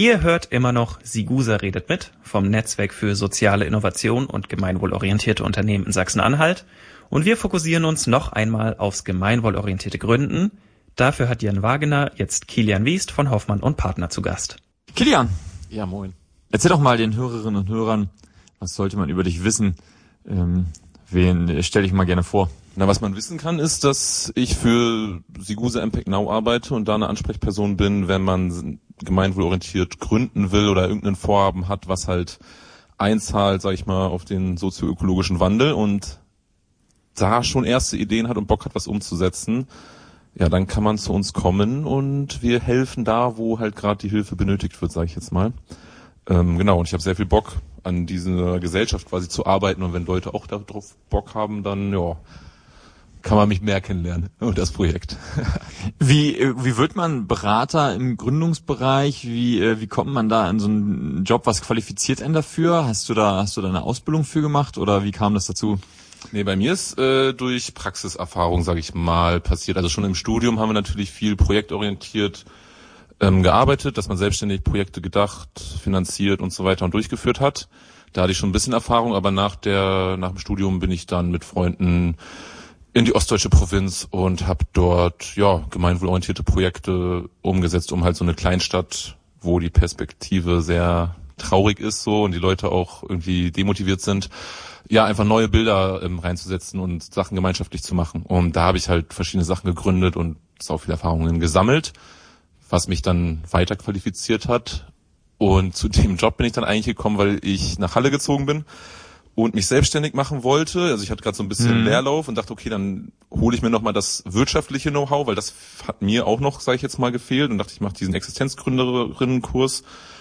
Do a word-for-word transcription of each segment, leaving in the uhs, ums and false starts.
Ihr hört immer noch Sigusa redet mit vom Netzwerk für soziale Innovation und gemeinwohlorientierte Unternehmen in Sachsen-Anhalt. Und wir fokussieren uns noch einmal aufs gemeinwohlorientierte Gründen. Dafür hat Jan Wagener jetzt Kilian Wiest von Hoffmann und Partner zu Gast. Kilian, ja moin. Erzähl doch mal den Hörerinnen und Hörern, was sollte man über dich wissen? Ähm, wen stell dich mal gerne vor? Na, was man wissen kann, ist, dass ich für Sigusa Impact Now arbeite und da eine Ansprechperson bin, wenn man gemeinwohlorientiert gründen will oder irgendein Vorhaben hat, was halt einzahlt, sag ich mal, auf den sozioökologischen Wandel und da schon erste Ideen hat und Bock hat, was umzusetzen. Ja, dann kann man zu uns kommen und wir helfen da, wo halt gerade die Hilfe benötigt wird, sage ich jetzt mal. Ähm, genau, und ich habe sehr viel Bock, an dieser Gesellschaft quasi zu arbeiten und wenn Leute auch darauf Bock haben, dann ja, kann man mich mehr kennenlernen und das Projekt. Wie wie wird man Berater im Gründungsbereich? Wie wie kommt man da in so einen Job? Was qualifiziert einen dafür? Hast du da hast du da eine Ausbildung für gemacht oder wie kam das dazu? Nee, bei mir ist äh, durch Praxiserfahrung, sage ich mal, passiert. Also schon im Studium haben wir natürlich viel projektorientiert ähm, gearbeitet, dass man selbstständig Projekte gedacht, finanziert und so weiter und durchgeführt hat. Da hatte ich schon ein bisschen Erfahrung, aber nach der nach dem Studium bin ich dann mit Freunden in die ostdeutsche Provinz und habe dort ja gemeinwohlorientierte Projekte umgesetzt, um halt so eine Kleinstadt, wo die Perspektive sehr traurig ist so und die Leute auch irgendwie demotiviert sind, ja einfach neue Bilder ähm, reinzusetzen und Sachen gemeinschaftlich zu machen. Und da habe ich halt verschiedene Sachen gegründet und so viele Erfahrungen gesammelt, was mich dann weiter qualifiziert hat. Und zu dem Job bin ich dann eigentlich gekommen, weil ich nach Halle gezogen bin und mich selbstständig machen wollte. Also ich hatte gerade so ein bisschen mhm. Leerlauf und dachte, okay, dann hole ich mir nochmal das wirtschaftliche Know-how, weil das hat mir auch noch, sage ich jetzt mal, gefehlt und dachte, ich mache diesen Existenzgründerinnenkurs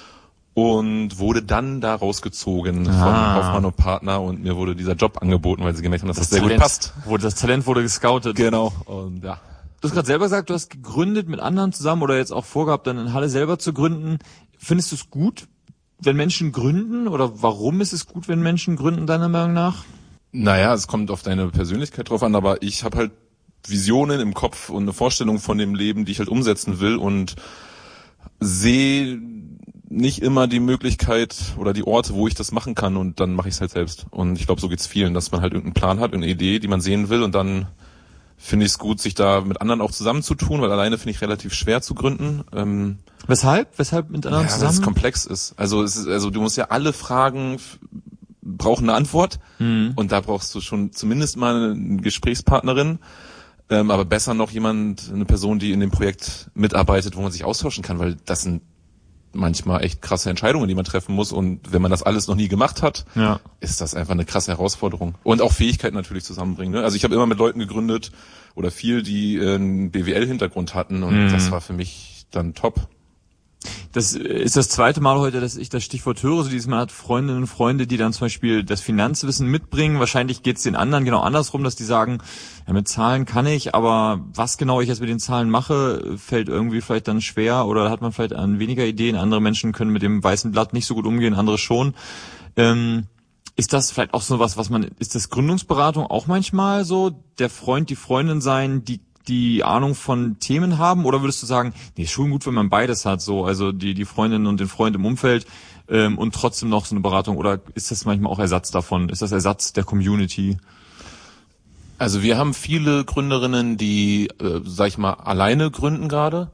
und wurde dann da rausgezogen ah. von Hoffmann und Partner und mir wurde dieser Job angeboten, weil sie gemerkt haben, dass das, das sehr Talent, gut passt. Wurde, das Talent wurde gescoutet. Genau. Und ja. Du hast gerade selber gesagt, du hast gegründet mit anderen zusammen oder jetzt auch vorgehabt, dann in Halle selber zu gründen. Findest du es gut, wenn Menschen gründen oder warum ist es gut, wenn Menschen gründen, deiner Meinung nach? Naja, es kommt auf deine Persönlichkeit drauf an, aber ich habe halt Visionen im Kopf und eine Vorstellung von dem Leben, die ich halt umsetzen will und sehe nicht immer die Möglichkeit oder die Orte, wo ich das machen kann und dann mache ich es halt selbst. Und ich glaube, so geht's vielen, dass man halt irgendeinen Plan hat, irgendeine Idee, die man sehen will und dann finde ich es gut, sich da mit anderen auch zusammenzutun, weil alleine finde ich relativ schwer zu gründen. Ähm, Weshalb? Weshalb mit anderen ja, zusammen? Weil es komplex ist. Also es ist, also du musst ja alle Fragen f- brauchen eine Antwort mhm. und da brauchst du schon zumindest mal eine Gesprächspartnerin, ähm, aber besser noch jemand, eine Person, die in dem Projekt mitarbeitet, wo man sich austauschen kann, weil das sind manchmal echt krasse Entscheidungen, die man treffen muss und wenn man das alles noch nie gemacht hat, ja. ist das einfach eine krasse Herausforderung. Und auch Fähigkeiten natürlich zusammenbringen. Ne? Also ich habe immer mit Leuten gegründet oder viel, die einen B W L-Hintergrund hatten und mhm. das war für mich dann top. Das ist das zweite Mal heute, dass ich das Stichwort höre. So dieses Mal hat Freundinnen und Freunde, die dann zum Beispiel das Finanzwissen mitbringen. Wahrscheinlich geht es den anderen genau andersrum, dass die sagen, ja, mit Zahlen kann ich, aber was genau ich jetzt mit den Zahlen mache, fällt irgendwie vielleicht dann schwer oder hat man vielleicht an weniger Ideen. Andere Menschen können mit dem weißen Blatt nicht so gut umgehen, andere schon. Ähm, ist das vielleicht auch so was, was man, ist das Gründungsberatung auch manchmal so, der Freund, die Freundin sein, die die Ahnung von Themen haben, oder würdest du sagen, nee, ist schon gut, wenn man beides hat, so, also die die Freundin und den Freund im Umfeld ähm, und trotzdem noch so eine Beratung, oder ist das manchmal auch Ersatz davon? Ist das Ersatz der Community? Also wir haben viele Gründerinnen, die, äh, sag ich mal, alleine gründen gerade.